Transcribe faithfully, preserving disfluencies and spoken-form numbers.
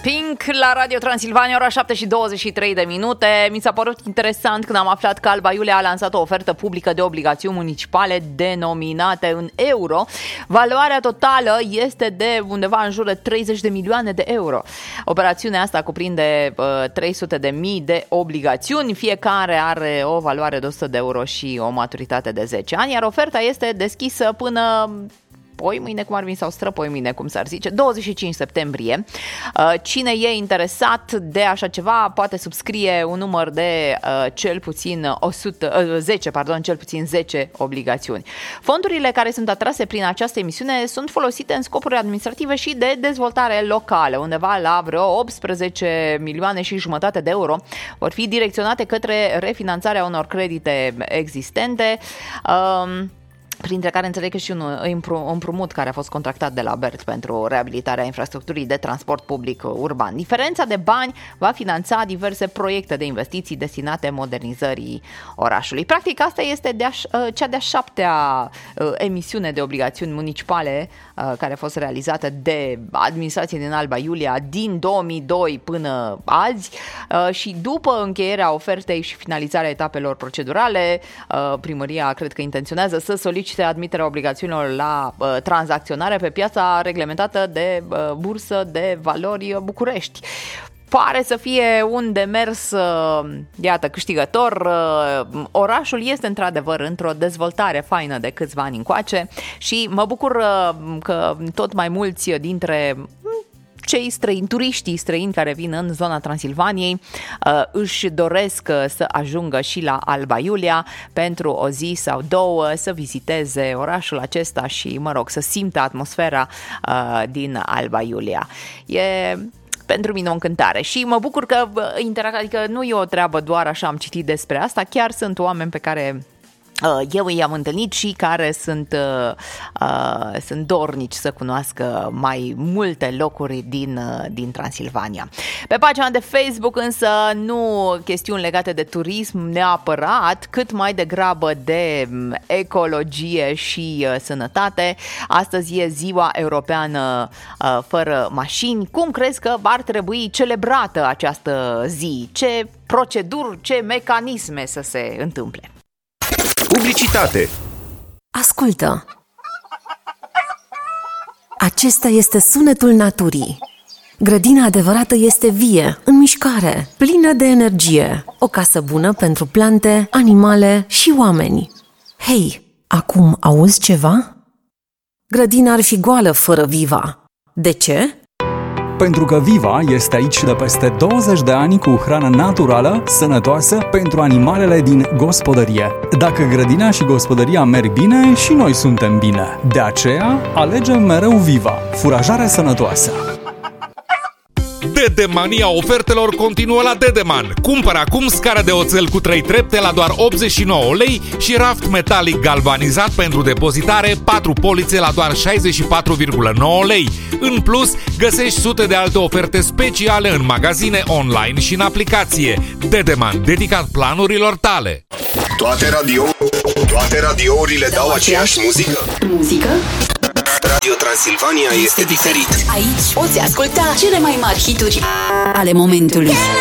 Pink la Radio Transilvania, ora șapte și douăzeci și trei de minute. Mi s-a părut interesant când am aflat că Alba Iulia a lansat o ofertă publică de obligațiuni municipale denominate în euro. Valoarea totală este de undeva în jur de treizeci de milioane de euro. Operațiunea asta cuprinde uh, trei sute de mii de obligațiuni, fiecare are o valoare de o sută de euro și o maturitate de zece ani, iar oferta este deschisă până poi mâine, cum ar veni, sau străpoi mâine, cum s-ar zice, douăzeci și cinci septembrie. Cine e interesat de așa ceva poate subscrie un număr de uh, cel puțin o sută, uh, zece, pardon, cel puțin zece obligațiuni. Fondurile care sunt atrase prin această emisiune sunt folosite în scopuri administrative și de dezvoltare locală, undeva la vreo optsprezece milioane și jumătate de euro vor fi direcționate către refinanțarea unor credite existente, um, printre care înțeleg că și un împrumut care a fost contractat de la B E R T pentru reabilitarea infrastructurii de transport public urban. Diferența de bani va finanța diverse proiecte de investiții destinate modernizării orașului. Practic, asta este de-a, cea de-a șaptea emisiune de obligațiuni municipale care a fost realizată de administrație din Alba Iulia din două mii doi până azi și după încheierea ofertei și finalizarea etapelor procedurale, primăria cred că intenționează să solicite admiterea obligațiunilor la uh, tranzacționare pe piața reglementată de uh, bursă de valori București. Pare să fie un demers, uh, iată, câștigător. Uh, orașul este într-adevăr într-o dezvoltare faină de câțiva ani încoace și mă bucur uh, că tot mai mulți dintre cei străini, turiștii străini care vin în zona Transilvaniei își doresc să ajungă și la Alba Iulia pentru o zi sau două, să viziteze orașul acesta și, mă rog, să simtă atmosfera din Alba Iulia. E pentru mine o încântare și mă bucur că interac, adică nu e o treabă doar așa, am citit despre asta, chiar sunt oameni pe care eu i-am întâlnit și care sunt, uh, sunt dornici să cunoască mai multe locuri din, din Transilvania. Pe pagina de Facebook însă nu chestiuni legate de turism neapărat, cât mai degrabă de ecologie și uh, sănătate. Astăzi e ziua europeană uh, fără mașini. Cum crezi că ar trebui celebrată această zi? Ce proceduri, ce mecanisme să se întâmple? Publicitate. Ascultă. Acesta este sunetul naturii. Grădina adevărată este vie, în mișcare, plină de energie. O casă bună pentru plante, animale și oameni. Hei, acum auzi ceva? Grădina ar fi goală fără Viva. De ce? Pentru că Viva este aici de peste douăzeci de ani cu hrană naturală, sănătoasă pentru animalele din gospodărie. Dacă grădina și gospodăria merg bine, și noi suntem bine. De aceea, alegem mereu Viva, furajare sănătoasă. Dedemania ofertelor continuă la Dedeman. Cumpără acum scară de oțel cu trei trepte la doar optzeci și nouă lei și raft metalic galvanizat pentru depozitare, patru polițe la doar șaizeci și patru virgulă nouă lei. În plus, găsești sute de alte oferte speciale în magazine, online și în aplicație. Dedeman, dedicat planurilor tale. Toate radio, toate radiourile dau, dau aceeași muzică. Muzică? Radio Transilvania este diferit. Aici poți asculta cele mai mari hituri ale momentului.